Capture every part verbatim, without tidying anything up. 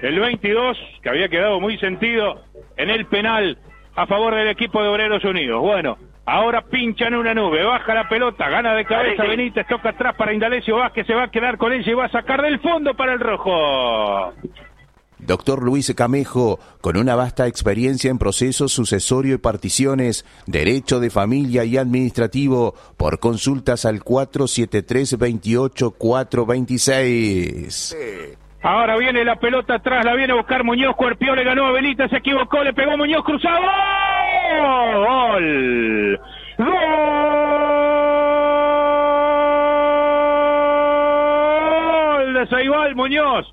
el veintidós, que había quedado muy sentido en el penal a favor del equipo de Obreros Unidos. Bueno, ahora pincha en una nube, baja la pelota, gana de cabeza sí. Benítez, toca atrás para Indalecio Vázquez, se va a quedar con ella y va a sacar del fondo para el rojo. Doctor Luis Camejo, con una vasta experiencia en procesos sucesorio y particiones, derecho de familia y administrativo, por consultas al cuatro siete tres, veintiocho, cuatro veintiséis. Ahora viene la pelota atrás, la viene a buscar Muñoz, cuerpió, le ganó a Benítez, se equivocó, le pegó Muñoz, cruzado. ¡Gol! ¡Gol de Ceibal Muñoz!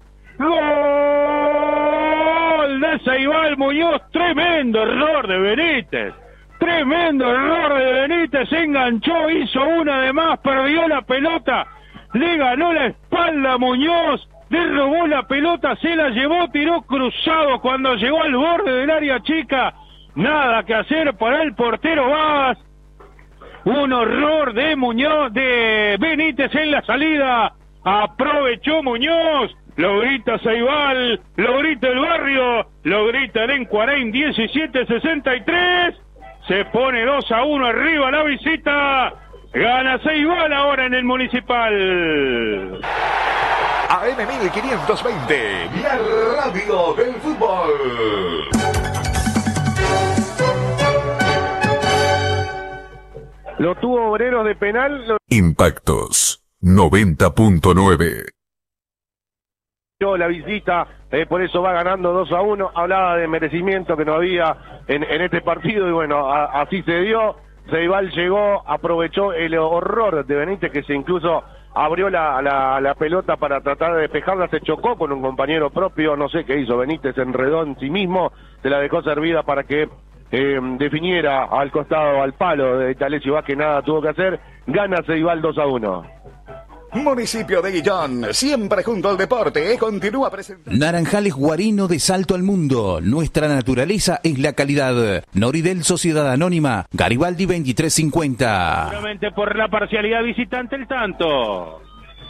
¡Gol de Ceibal Muñoz! Tremendo error de Benítez. Tremendo error de Benítez, se enganchó, hizo una de más, perdió la pelota, le ganó la espalda a Muñoz. Le robó la pelota, se la llevó, tiró cruzado cuando llegó al borde del área chica. Nada que hacer para el portero Vaz. Un horror de Muñoz, de Benítez en la salida. Aprovechó Muñoz. Lo grita Ceibal, lo grita el barrio, lo grita el Encuarén, diecisiete sesenta y tres. Se pone dos a uno arriba la visita. Gana Ceibal ahora en el Municipal. A M mil quinientos veinte, la radio del fútbol. Lo tuvo Obreros de penal. Lo... Impactos noventa punto nueve. La visita, eh, por eso va ganando dos a uno. Hablaba de merecimiento que no había en, en este partido y bueno, a, así se dio. Ceibal llegó, aprovechó el horror de Benítez, que se incluso abrió la, la, la pelota para tratar de despejarla, se chocó con un compañero propio, no sé qué hizo Benítez, se enredó en sí mismo, se la dejó servida para que eh, definiera al costado, al palo de Indalecio Vázquez, nada tuvo que hacer. Gana Ceibal dos a uno. Municipio de Guillón, siempre junto al deporte, continúa presentando. Naranjales Guarino de Salto al Mundo, nuestra naturaleza es la calidad. Noridel Sociedad Anónima, Garibaldi veintitrés cincuenta. Seguramente por la parcialidad visitante el tanto.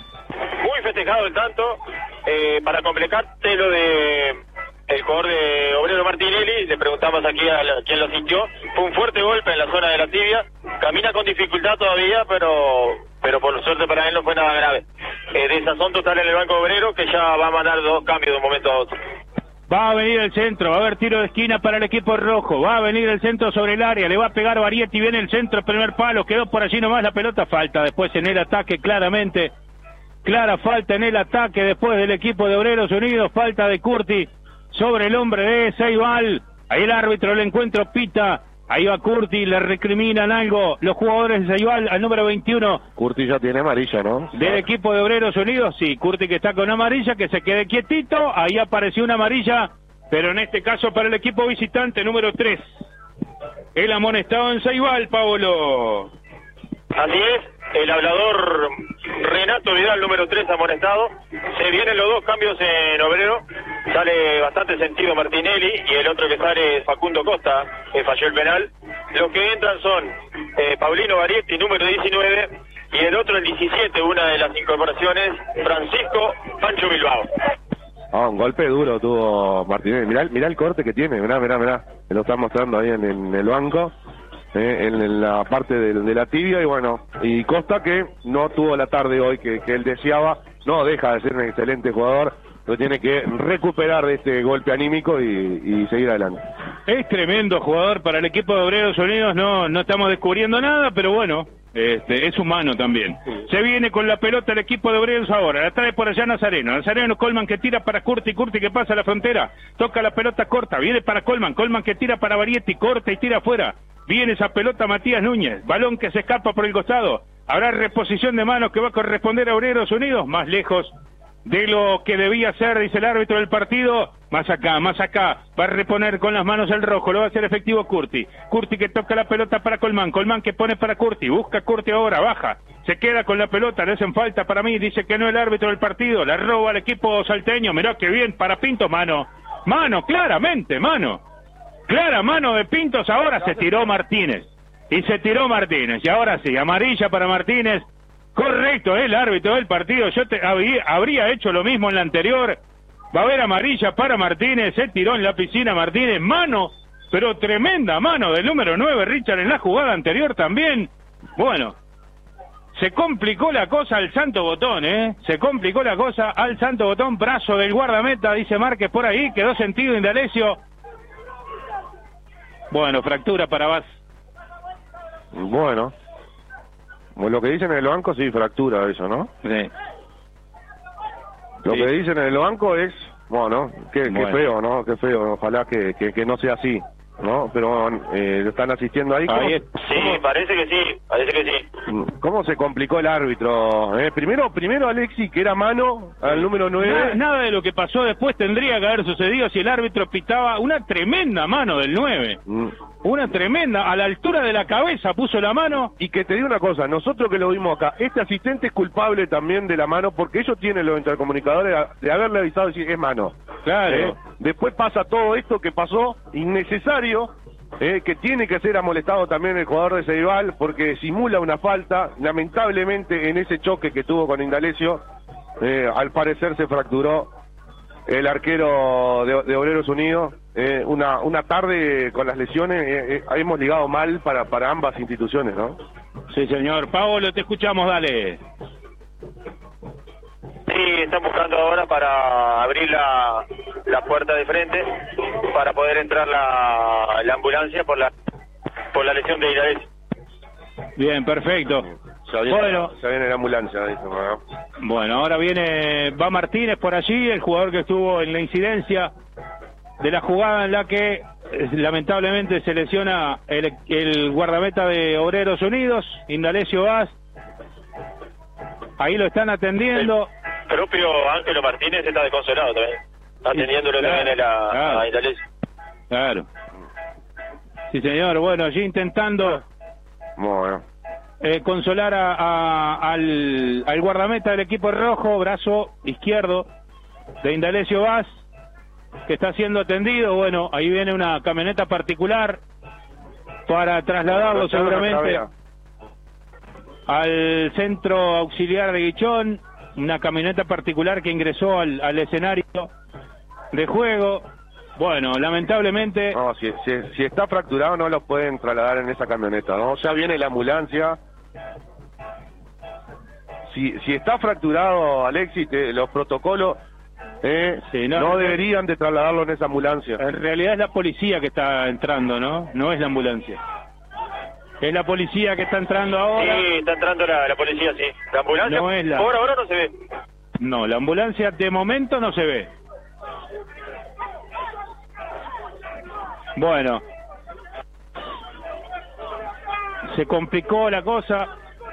Muy festejado el tanto, eh, para completarte lo de el jugador de Obrero Martinelli, le preguntamos aquí a, la, a quién lo sintió, fue un fuerte golpe en la zona de la tibia, camina con dificultad todavía, pero pero por suerte para él no fue nada grave. Eh, desazón total en el banco Obrero, que ya va a mandar dos cambios de un momento a otro. Va a venir el centro, va a haber tiro de esquina para el equipo rojo, va a venir el centro sobre el área, le va a pegar Varietti, viene el centro, primer palo, quedó por allí nomás la pelota, falta después en el ataque claramente, clara falta en el ataque después del equipo de Obreros Unidos, falta de Curti sobre el hombre de Ceibal, ahí el árbitro le encuentro pita, ahí va Curti, le recriminan algo los jugadores de Ceibal al número veintiuno. Curti ya tiene amarilla, ¿no? Del equipo de Obreros Unidos, sí, Curti que está con amarilla, que se quede quietito, ahí apareció una amarilla, pero en este caso para el equipo visitante, número tres. El amonestado en Ceibal, Pablo. Así es, el hablador Renato Vidal, número tres, amonestado. Se vienen los dos cambios en Obrero, sale bastante sentido Martinelli y el otro que sale es Facundo Costa, que falló el penal. Los que entran son eh, Paulino Varietti, número diecinueve, y el otro, el diecisiete, una de las incorporaciones, Francisco Pancho Bilbao. Ah, un golpe duro tuvo Martinelli. Mirá, mirá el corte que tiene, mirá, mirá, mirá. Me lo están mostrando ahí en, en el banco, eh, en, en la parte de, de la tibia, y bueno, y Costa que no tuvo la tarde hoy que, que él deseaba, no deja de ser un excelente jugador, pero tiene que recuperar de este golpe anímico y, y seguir adelante. Es tremendo jugador para el equipo de Obreros Unidos, no, no estamos descubriendo nada, pero bueno, este, es humano también. Se viene con la pelota el equipo de Obreros ahora, la trae por allá Nazareno, Nazareno, Colman que tira para Curti, Curti que pasa a la frontera, toca la pelota corta, viene para Colman, Colman que tira para Varietti, corta y tira afuera, viene esa pelota Matías Núñez, balón que se escapa por el costado, habrá reposición de manos que va a corresponder a Obreros Unidos, más lejos de lo que debía ser, dice el árbitro del partido, más acá, más acá, va a reponer con las manos el rojo, lo va a hacer efectivo Curti, Curti que toca la pelota para Colman, Colman que pone para Curti, busca Curti ahora, baja, se queda con la pelota, le hacen falta para mí, dice que no el árbitro del partido, la roba al equipo salteño, mirá que bien para Pinto, mano, mano, claramente, mano, clara mano de Pintos, ahora se tiró Martínez, y se tiró Martínez, y ahora sí, amarilla para Martínez. Correcto, el árbitro del partido, yo te, habría, habría hecho lo mismo en la anterior, Va a haber amarilla para Martínez, se tiró en la piscina Martínez, mano, pero tremenda mano del número nueve, Richard, en la jugada anterior también. Bueno, se complicó la cosa al Santo Botón, ¿eh? Se complicó la cosa al Santo Botón, brazo del guardameta, dice Márquez por ahí, quedó sentido Indalecio. Bueno, fractura para Vaz. Bueno, lo que dicen en el banco, sí, fractura eso, ¿no? Sí. Lo Sí. que dicen en el banco es, bueno, qué, qué Bueno. feo, ¿no? Qué feo, ojalá que, que, que no sea así, ¿no? Pero eh, están asistiendo ahí. ¿Cómo, Ahí es. Sí, parece que sí, parece que sí. cómo se complicó el árbitro? Eh, primero, primero Alexis, que era mano al número Nada, nueve. nada de lo que pasó después tendría que haber sucedido si el árbitro pitaba una tremenda mano del nueve. Mm. Una tremenda, a la altura de la cabeza puso la mano. Y que te digo una cosa, nosotros que lo vimos acá, este asistente es culpable también de la mano, porque ellos tienen los intercomunicadores de haberle avisado y decir, es mano. Claro. Eh, Después pasa todo esto que pasó, innecesario, eh, que tiene que ser amolestado también el jugador de Ceibal, porque simula una falta. Lamentablemente en ese choque que tuvo con Indalecio, eh, al parecer se fracturó el arquero de, de Obreros Unidos. Eh, una una tarde con las lesiones, eh, eh, hemos ligado mal para, para ambas instituciones, ¿no? Sí, señor. Paolo, te escuchamos, dale. Sí, están buscando ahora para abrir la, la puerta de frente para poder entrar la, la ambulancia por la por la lesión de Indalecio. Bien, perfecto. Ya viene, Bueno. ya viene la ambulancia, dice, ¿no? Bueno, ahora viene, va Martínez por allí, el jugador que estuvo en la incidencia de la jugada en la que eh, lamentablemente se lesiona el, el guardameta de Obreros Unidos, Indalecio Vaz. Ahí lo están atendiendo. El propio Ángelo Martínez está desconsolado también, atendiéndolo Claro, también a, la, claro. a Indalecio. Claro. Sí, señor. Bueno, allí intentando Bueno, eh, consolar a, a- al, al guardameta del equipo rojo, brazo izquierdo de Indalecio Vaz, que está siendo atendido. Bueno, ahí viene una camioneta particular para trasladarlo seguramente al centro auxiliar de Guichón, una camioneta particular que ingresó al, al escenario de juego. Bueno, lamentablemente, no, si, si, si está fracturado no lo pueden trasladar en esa camioneta, ¿no? Ya viene la ambulancia. Si, si está fracturado, Alexis, te- los protocolos eh, Sí, no, no, deberían de trasladarlo en esa ambulancia. en realidad es la policía que está entrando, ¿no? No es la ambulancia. Es la policía que está entrando ahora. Sí, está entrando la, la policía, sí. La ambulancia, No es la- por ahora no se ve. No, la ambulancia de momento no se ve. Bueno, se complicó la cosa.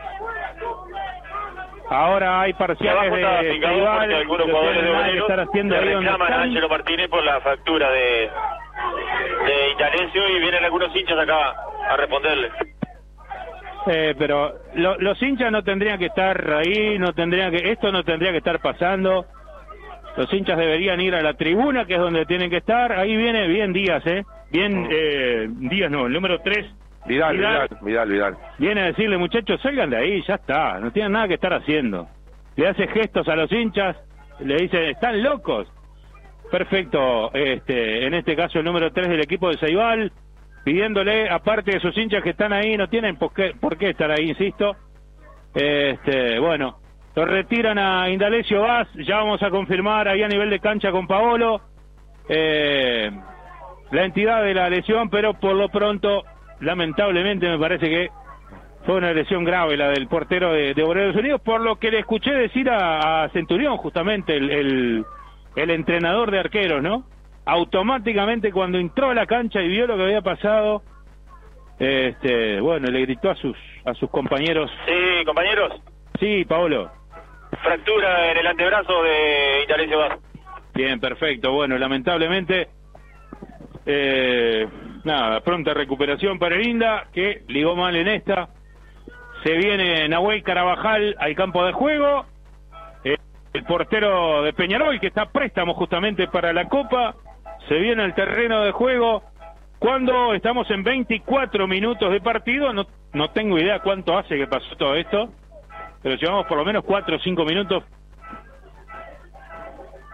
Ahora hay parciales Abajo está de picado Ceibal, porque algunos que jugadores de tienen nada que Obreros estar haciendo le ahí donde reclaman a están. Ángelo Martínez por la fractura de, de Indalecio y vienen algunos hinchas acá a responderle. Eh, pero lo- los hinchas no tendrían que estar ahí, no tendrían que, esto no tendría que estar pasando. Los hinchas deberían ir a la tribuna, que es donde tienen que estar. Ahí viene bien Díaz, ¿eh? Bien, eh, Díaz no, el número tres. Vidal, Vidal. Vidal, Vidal, Vidal. Viene a decirle, muchachos, salgan de ahí, ya está, no tienen nada que estar haciendo. Le hace gestos a los hinchas, le dice, están locos. Perfecto, este, en este caso el número tres del equipo de Ceibal, pidiéndole, aparte de sus hinchas que están ahí, no tienen por qué, por qué estar ahí, insisto. Este, bueno, lo retiran a Indalecio Vaz, ya vamos a confirmar ahí a nivel de cancha con Paolo eh, la entidad de la lesión, pero por lo pronto, lamentablemente me parece que fue una lesión grave la del portero de, de Obreros Unidos, por lo que le escuché decir a, a Centurión, justamente el, el, el entrenador de arqueros, ¿no? Automáticamente cuando entró a la cancha y vio lo que había pasado, este, bueno, le gritó a sus a sus compañeros. Sí, compañeros, Sí, Paolo. fractura en el antebrazo de Indalecio Vaz. Bien, perfecto. Bueno, lamentablemente, eh, nada, pronta recuperación para el Inda, que ligó mal en esta. Se viene Nahuel Carabajal al campo de juego. Eh, el portero de Peñarol, que está a préstamo justamente para la Copa, se viene al terreno de juego. Cuando estamos en veinticuatro minutos de partido, no, no tengo idea cuánto hace que pasó todo esto, pero llevamos por lo menos cuatro o cinco minutos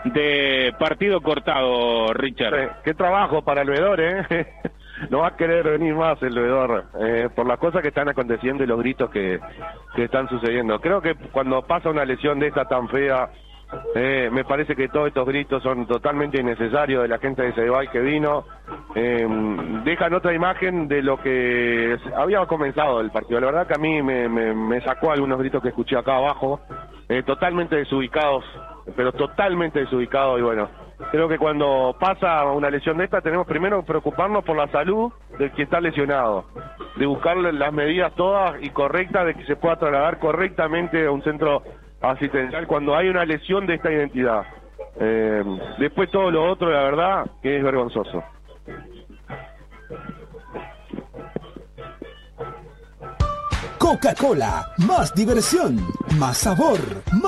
de partido cortado, Richard. Sí, qué trabajo para el veedor, ¿eh? No va a querer venir más el veedor, eh, por las cosas que están aconteciendo y los gritos que, que están sucediendo. Creo que cuando pasa una lesión de esta tan fea, eh, me parece que todos estos gritos son totalmente innecesarios de la gente de Ceibal que vino. Eh, dejan otra imagen de lo que había comenzado el partido. La verdad que a mí me, me, me sacó algunos gritos que escuché acá abajo, eh, totalmente desubicados, pero totalmente desubicados, y bueno, creo que cuando pasa una lesión de esta tenemos primero que preocuparnos por la salud del que está lesionado, de buscarle las medidas todas y correctas de que se pueda trasladar correctamente a un centro asistencial cuando hay una lesión de esta identidad. Eh, después todo lo otro, la verdad, que es vergonzoso. Coca-Cola, más diversión, más sabor, más